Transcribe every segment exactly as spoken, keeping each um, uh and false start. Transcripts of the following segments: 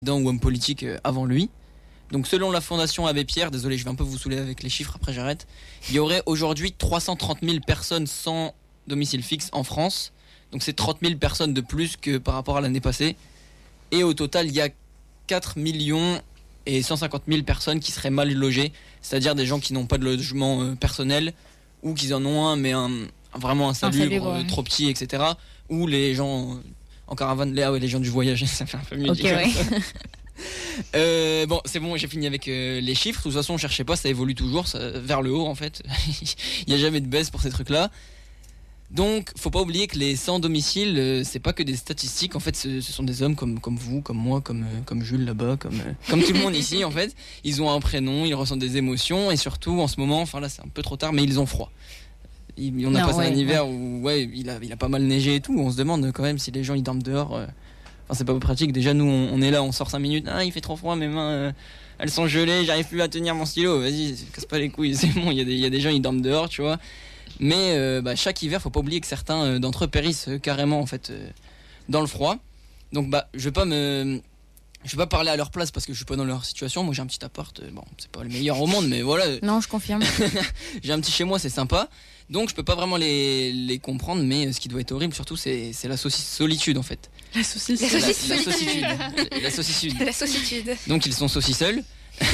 ou homme politique avant lui. Donc selon la Fondation Abbé Pierre, désolé je vais un peu vous saouler avec les chiffres, après j'arrête, il y aurait aujourd'hui trois cent trente mille personnes sans domicile fixe en France. Donc c'est trente mille personnes de plus que par rapport à l'année passée. Et au total il y a quatre millions et cent cinquante mille personnes qui seraient mal logées, c'est-à-dire des gens qui n'ont pas de logement euh, personnel ou qui en ont un mais un, un vraiment insalubre, euh, trop petit, et cetera. Ou les gens euh, en caravane, les, ah ouais, les gens du voyage, ça fait un peu mieux. Ok, ouais. Euh, bon, c'est bon, j'ai fini avec euh, les chiffres. De toute façon, cherchez pas, ça évolue toujours ça, vers le haut en fait. Il n'y a jamais de baisse pour ces trucs-là. Donc, faut pas oublier que les sans domicile, euh, c'est pas que des statistiques. En fait, ce, ce sont des hommes comme comme vous, comme moi, comme euh, comme Jules là-bas, comme euh, comme tout le monde ici. En fait, ils ont un prénom, ils ressentent des émotions et surtout en ce moment, enfin là, c'est un peu trop tard, mais ils ont froid. Il, on a non, passé ouais, un hiver ouais. où ouais, il a il a pas mal neigé et tout. On se demande quand même si les gens ils dorment dehors. Euh, Enfin, c'est pas pratique. Déjà, nous, on, on est là, on sort cinq minutes. Ah, il fait trop froid, mes mains, euh, elles sont gelées, j'arrive plus à tenir mon stylo. Vas-y, casse pas les couilles, c'est bon. Il y a des, il y a des gens, ils dorment dehors, tu vois. Mais euh, bah, chaque hiver, faut pas oublier que certains euh, d'entre eux périssent euh, carrément, en fait, euh, dans le froid. Donc, bah, je vais pas me, je vais pas parler à leur place parce que je suis pas dans leur situation. Moi, j'ai un petit appart. Euh, bon, c'est pas le meilleur au monde, mais voilà. Non, je confirme. J'ai un petit chez moi, c'est sympa. Donc je peux pas vraiment les, les comprendre, mais ce qui doit être horrible surtout c'est, c'est la saucisse solitude en fait. La saucisse. La, la, la saucitude. La saucitude. La saucitude. Donc ils sont saucisseuls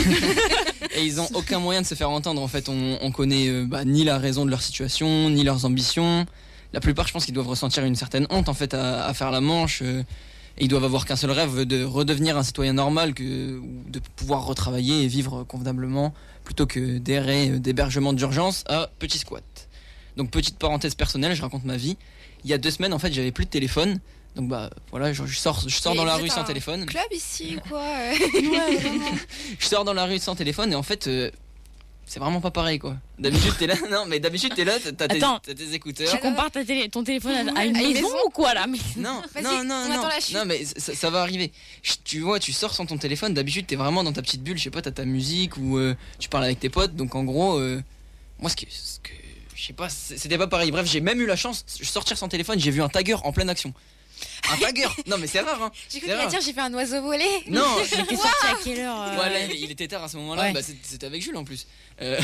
et ils ont aucun moyen de se faire entendre en fait. On, on connaît euh, bah, ni la raison de leur situation, ni leurs ambitions. La plupart je pense qu'ils doivent ressentir une certaine honte en fait à, à faire la manche. Euh, et ils doivent avoir qu'un seul rêve, de redevenir un citoyen normal, que, ou de pouvoir retravailler et vivre convenablement plutôt que d'errer d'hébergement d'urgence à petit squat. Donc petite parenthèse personnelle, je raconte ma vie. Il y a deux semaines en fait j'avais plus de téléphone. Donc bah voilà, je, je sors, je sors dans la rue sans téléphone. Club ici quoi. Ouais, vraiment. Je sors dans la rue sans téléphone et en fait euh, c'est vraiment pas pareil quoi. D'habitude t'es là, non mais d'habitude t'es là, t'as, tes, t'as tes écouteurs. Tu compares ta télé, ton téléphone à, à une maison, maison ou quoi là mais... Non, non, non, non, non, mais ça, ça va arriver. Tu vois, tu sors sans ton téléphone, d'habitude t'es vraiment dans ta petite bulle, je sais pas, t'as ta musique ou euh, tu parles avec tes potes. Donc en gros, euh, moi ce que, ce que je sais pas, c'était pas pareil. Bref, j'ai même eu la chance de sortir sans téléphone, j'ai vu un tagger en pleine action. Un tagger. Non mais c'est rare hein. J'ai cru qu'il allait dire j'ai fait un oiseau volé. Non, il était sorti à quelle heure euh... Ouais, là, il, il était tard à ce moment-là, ouais. Bah, c'était avec Jules en plus. Euh...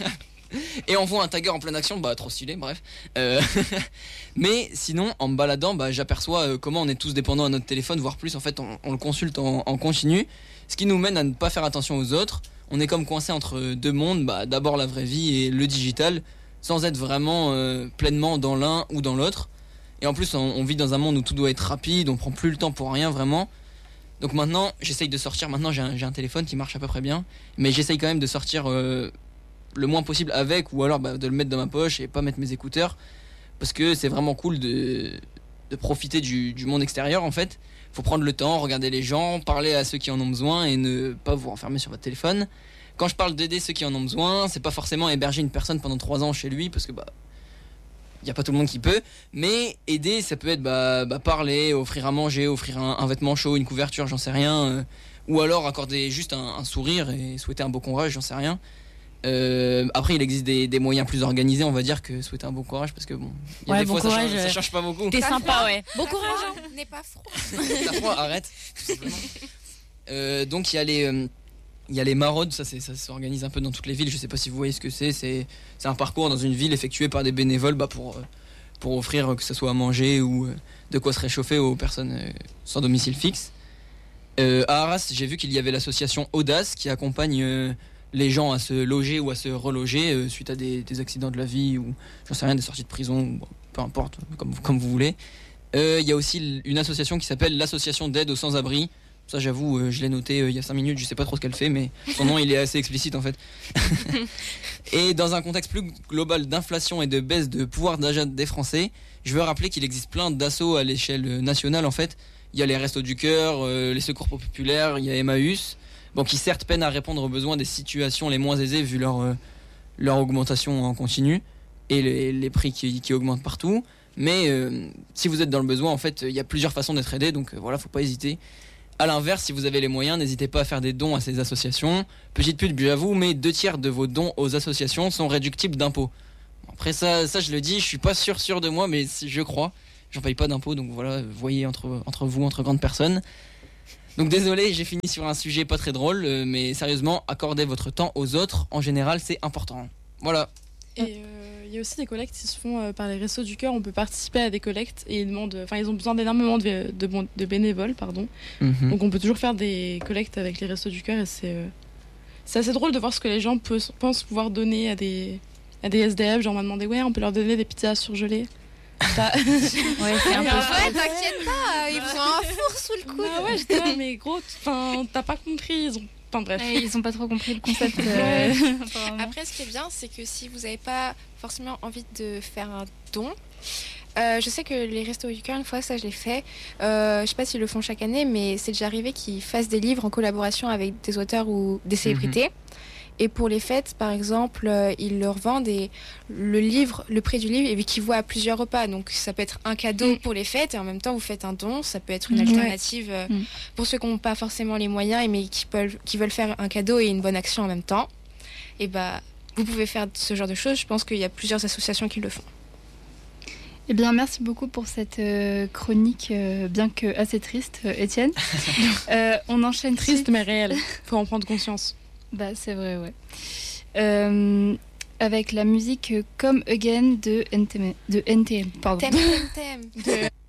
Et on voit un tagger en pleine action, bah trop stylé, bref. Euh... Mais sinon, en me baladant, bah, j'aperçois euh, comment on est tous dépendants à notre téléphone, voire plus. En fait, on, on le consulte en, en continu, ce qui nous mène à ne pas faire attention aux autres. On est comme coincé entre deux mondes, bah, d'abord la vraie vie et le digital, sans être vraiment euh, pleinement dans l'un ou dans l'autre. Et en plus, on, on vit dans un monde où tout doit être rapide, on prend plus le temps pour rien vraiment. Donc maintenant, j'essaye de sortir. Maintenant, j'ai un, j'ai un téléphone qui marche à peu près bien, mais j'essaye quand même de sortir euh, le moins possible avec, ou alors bah, de le mettre dans ma poche et pas mettre mes écouteurs, parce que c'est vraiment cool de, de profiter du, du monde extérieur en fait. Faut prendre le temps, regarder les gens, parler à ceux qui en ont besoin et ne pas vous renfermer sur votre téléphone. Quand je parle d'aider ceux qui en ont besoin, c'est pas forcément héberger une personne pendant trois ans chez lui, parce que bah y a pas tout le monde qui peut, mais aider ça peut être bah, bah parler, offrir à manger, offrir un, un vêtement chaud, une couverture, j'en sais rien, euh, ou alors accorder juste un, un sourire et souhaiter un bon courage, j'en sais rien. Euh, après il existe des, des moyens plus organisés, on va dire, que souhaiter un bon courage, parce que bon, il y a ouais, des bon fois courage, ça, change, ça change pas beaucoup. T'es pas sympa froid. ouais. Bon T'as courage. Froid, n'est pas froid. T'as froid, arrête. Tout simplement. Euh, donc il y a les euh, il y a les maraudes, ça, c'est, ça s'organise un peu dans toutes les villes. Je sais pas si vous voyez ce que c'est. C'est, c'est un parcours dans une ville effectué par des bénévoles bah, pour, euh, pour offrir que ce soit à manger ou euh, de quoi se réchauffer aux personnes euh, sans domicile fixe. Euh, à Arras, j'ai vu qu'il y avait l'association Audace qui accompagne euh, les gens à se loger ou à se reloger euh, suite à des, des accidents de la vie ou j'en sais rien, des sorties de prison, ou, bon, peu importe, comme, comme vous voulez. Il euh, y a aussi une association qui s'appelle l'association d'aide aux sans-abri. Ça j'avoue, euh, je l'ai noté euh, il y a cinq minutes, je sais pas trop ce qu'elle fait, mais son nom il est assez explicite en fait. Et dans un contexte plus global d'inflation et de baisse de pouvoir d'achat des Français, je veux rappeler qu'il existe plein d'assauts à l'échelle nationale en fait. Il y a les Restos du Cœur, euh, les Secours Populaires, il y a Emmaüs, bon, qui certes peinent à répondre aux besoins des situations les moins aisées vu leur, euh, leur augmentation en continu et les, les prix qui, qui augmentent partout. Mais euh, si vous êtes dans le besoin, en fait, il y a plusieurs façons d'être aidé, donc euh, voilà, faut pas hésiter. A l'inverse, si vous avez les moyens, n'hésitez pas à faire des dons à ces associations. Petite pute, j'avoue, mais deux tiers de vos dons aux associations sont réductibles d'impôts. Après ça, ça je le dis, je suis pas sûr sûr de moi, mais je crois. J'en paye pas d'impôts, donc voilà, voyez entre, entre vous, entre grandes personnes. Donc désolé, j'ai fini sur un sujet pas très drôle, euh, mais sérieusement, accordez votre temps aux autres. En général, c'est important. Voilà. Et il euh, y a aussi des collectes qui se font euh, par les Restos du Cœur. On peut participer à des collectes et ils demandent, enfin ils ont besoin d'énormément de, de, de bénévoles, pardon. Mm-hmm. Donc on peut toujours faire des collectes avec les Restos du Cœur et c'est euh, c'est assez drôle de voir ce que les gens peut, pensent pouvoir donner à des à des S D F. Genre on m'a demandé ouais, on peut leur donner des pizzas surgelées. Ça... ouais, c'est un peu ouais, t'inquiète pas, ils ont un four sous le coude. Ah ouais, j'étais là, mais gros, t'as pas compris, ils ont. Enfin bref. Ouais, ils ont pas trop compris le concept. Euh... Après, ce qui est bien, c'est que si vous n'avez pas forcément envie de faire un don, euh, je sais que les Restos du Cœur, une fois, ça je l'ai fait. Euh, je sais pas s'ils le font chaque année, mais c'est déjà arrivé qu'ils fassent des livres en collaboration avec des auteurs ou des célébrités. Mm-hmm. Et pour les fêtes, par exemple, euh, ils leur vendent et le livre, le prix du livre est équivaut à plusieurs repas. Donc ça peut être un cadeau mmh. pour les fêtes et en même temps vous faites un don. Ça peut être une alternative euh, mmh. pour ceux qui n'ont pas forcément les moyens mais qui, peuvent, qui veulent faire un cadeau et une bonne action en même temps. Et bah, vous pouvez faire ce genre de choses. Je pense qu'il y a plusieurs associations qui le font. Eh bien, merci beaucoup pour cette euh, chronique, euh, bien que assez triste, euh, Étienne. euh, on enchaîne triste mais réelle. Faut en prendre conscience. Bah, c'est vrai, ouais. Euh, avec la musique Come Again de N T M. De N T M, pardon. Thème, thème, thème.